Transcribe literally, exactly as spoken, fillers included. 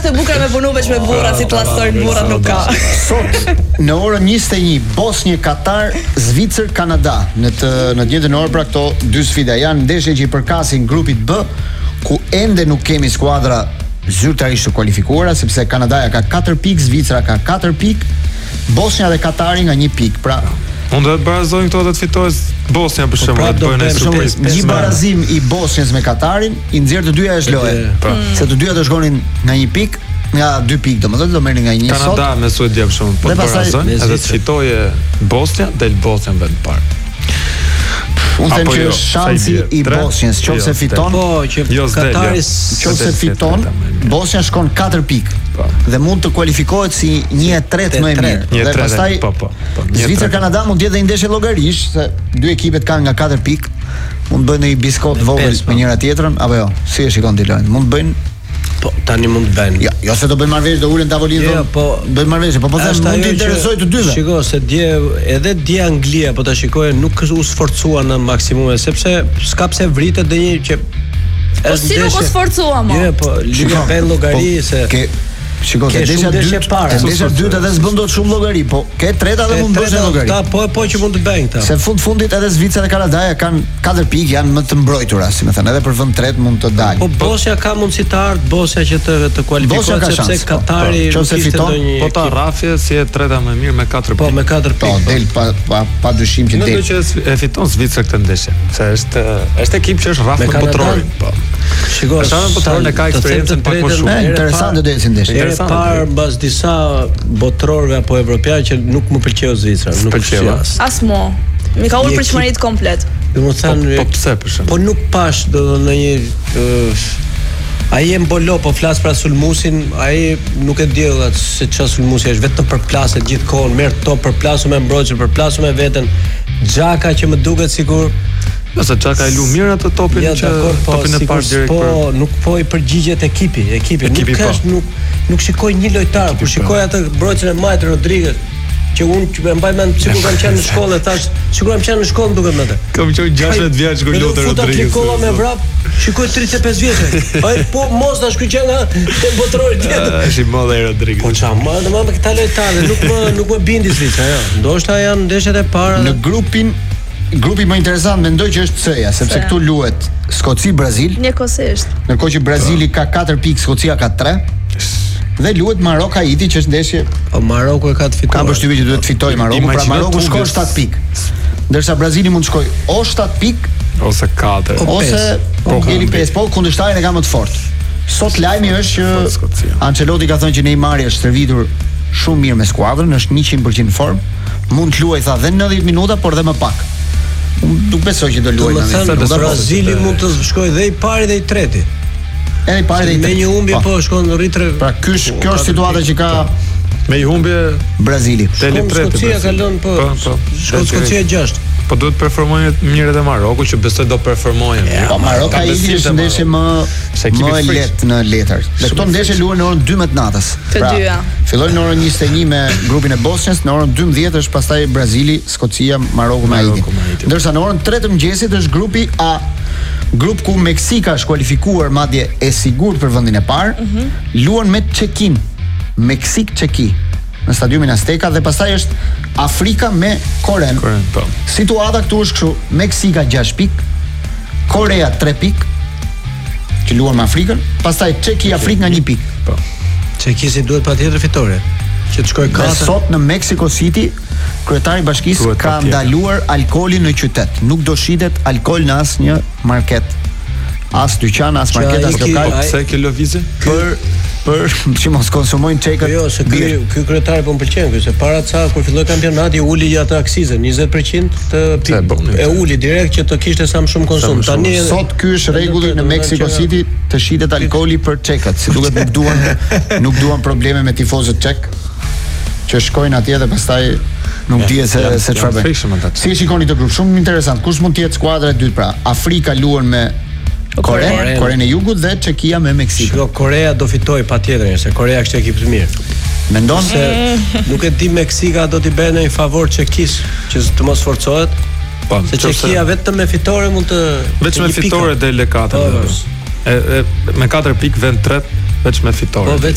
e bukur me punu veç me burra, si plastojnë burrat nuk ka. Sot në orën njëzet e një Bosnjë, Katar, Zvicër, Kanada. Në të në të njëjtën orë pra këto dy sfida janë ndeshje që i përkasin grupit B, ku ende nuk kemi skuadra zyrtarisht të kualifikuara, sepse Kanadaja ka katër pikë, Zvicra ka katër pikë, Bosnja dhe Katari nga një pikë. Pra mund të barazojnë këto dhe të fitojë Bosnja për shembull, të bëjnë surprizë. Një barazim i Bosnjës me Katarin i nxjerr të dyja është lojë. Se të dyja do shkonin nga një pikë, nga dy pikë, domethënë do merrnin nga një sot. Kanada me Suedia për shembull, po barazojnë edhe të fitojë Bosnja, del Bosnja në vend të parë. Unë them që është shansi i Bosnjës, nëse fiton, po që Katari nëse fiton, Bosnja shkon katër pikë. Dhe mund të kualifikohet si një e tretë më e mirë. Dhe pastaj po po. Zvicër Kanada mund të jetë një ndeshje llogarisht, se dy ekipet kanë nga katër pikë, mund bëjnë një biskot vogël me njëra tjetrën, apo jo? Si e shikon ti lojën? Mund bëjnë po tani mund të bëjnë. Ja, jo se do bëjnë marrëveshje, do ulen tavolinë. Jo, po bëjnë marrëveshje, po po them mund të interesoj të dyve. Shiko se dje edhe dje Anglia po ta shikojë nuk u sforcua në maksimum, sepse s'ka pse vritet dhe një që po si nuk u sforcua më. Jo, po liga bën llogari se shiko te desha dytë, desha dytë edhe s'bën dot shumë llogari, po ke treta dhe mund bësh llogari. Ta po po që mund të bëjnë këta. Se fund fundit edhe Zvicra dhe Kanadaja kanë katër pikë, janë më të mbrojtura, si më thënë, edhe për vend tret mund të dalë. Po Bosnja ka mundësi të ardë, Bosnja që të të kualifikohet sepse Katari nëse fiton, po ta rrafje si e treta më mirë me katër pikë. Po me katër pikë. Po del pa pa pa dyshim që del. Mendoj që e fiton Zvicra këtë ndeshje, se është është ekip që është rrafë me botrorin, po. Shiko, sa me botrorin e ka eksperiencën pak më shumë. Interesante do të ndeshje. Interesante. Disa botrorëve apo evropianë që nuk më pëlqeu Zvicra, nuk pëlqeu as. As mo. Mi ka ulur përshmërit komplet. Domethënë, po pse për shemb? Po nuk pash do në një ai e mbolo, po flas për Sulmusin, ai nuk e di edhe se çfarë Sulmusi është, vetëm për plasë gjithkohon, merr top për plasë me mbrojtje, për plasë me veten. Xhaka që më duket sikur Nëse Xhaka e lu mirë atë topin ja, që po, topin e parë direkt po, për... nuk po i përgjigjet ekipi, ekipi, ekipi nuk është, nuk, nuk shikoj një lojtar, por shikoj atë mbrojtjen e Majt Rodriguez, që unë që e mbaj mend sikur kam qenë në shkollë, thash, sikur kam qenë në shkollë duket më atë. Kam qenë gjashtëdhjetë vjeç kur lutë Rodriguez. Futa me vrap, shikoj tridhjetë e pesë vjeç. Ai po mos na shkëlqen nga te botrori tjetër. Është i madh ai Rodriguez. Po çam, më më me këta lojtarë, nuk më nuk më bindi Zvicra, jo. Ndoshta janë ndeshjet e para. Në grupin Grupi më interesant mendoj që është C-ja, sepse këtu luhet Skoci Brazil. Njëkohësisht. Ndërkohë që Brazili ka katër pikë, Skocia ka tre. Dhe luhet Marok Haiti që është ndeshje. Po Maroku e ka të fituar. Ka përshtypjen që duhet të fitojë Maroku, pra Maroku shkon shtat pikë. Ndërsa Brazili mund të shkojë o shtat pikë ose katër ose po ngeli pesë, po kundërshtarin e ka më të fortë. Sot lajmi është që Ancelotti ka thënë që Neymar është stërvitur shumë mirë me skuadrën, është njëqind përqind në formë, mund të luajë tha dhe nëntëdhjetë minuta, por dhe më pak. Unë nuk besoj që do luajë në nëntëdhjetë. Brazili mund të shkojë dhe i pari dhe i treti. Edhe i pari dhe i treti. Me një humbje po shkon rritre. Pra ky kjo është situata që ka me një humbje Brazili. Deli treti. Skocia ka lënë po. Skocia gjashtë. Po duhet të performojë mirë edhe Maroku, që besoj do performojë mirë. Po Maroku ai është ndeshje më më e lehtë në letër. Dhe këto ndeshje luhen në orën dymbëdhjetë natës. Të dyja. Fillojnë në orën njëzet e një me grupin e Bosnjës, në orën dymbëdhjetë është pastaj Brazili, Skocia, Maroku me Haiti. Ndërsa në orën tre të mëngjesit është grupi A, grup ku Meksika është kualifikuar madje e sigurt për vendin e parë, luan me Çekin, Meksik-Çeki në stadiumin Azteca dhe pastaj është Afrika me Koren. Koren, po. Situata këtu është kështu, Meksika gjashtë pikë, Korea tre pikë, që luan me Afrikën, pastaj Çeki Afrikë nga një pikë. Po. Çeki si duhet patjetër fitore, që të shkojë katër. Sot në Mexico City, kryetari i bashkisë ka ndaluar alkoolin në qytet. Nuk do shitet alkool në asnjë market. As dyqan, as market, as lokal. Pse kjo lëvizje? Për për që mos konsumojnë çekët. Jo, se ky ky kryetari po m'pëlqen ky, se para ca kur filloi kampionati uli atë aksizën njëzet përqind të pikë. E uli direkt që të kishte sa më shumë konsum. Tani sot ky është rregulli në Mexico City, të shitet alkooli për çekët. Si duket nuk duan nuk duan probleme me tifozët çek që shkojnë atje dhe pastaj nuk dihet se se çfarë bën. Si e shikoni këtë grup? Shumë interesant. Kush mund të jetë skuadra e dytë pra? Afrika luan me Korea, Korenë e Jugut dhe Çekia me Meksikën. Shiko, Korea do fitoj patjetër, se Korea është ekip i mirë. Mendon se nuk e di Meksika do t'i bëjë një favor Çekis, që të mos forcohet. Po, se Çekia vetëm me fitore mund të vetëm me fitore del e katër. E me katër pikë vend tret, vetëm me fitore. Po vetë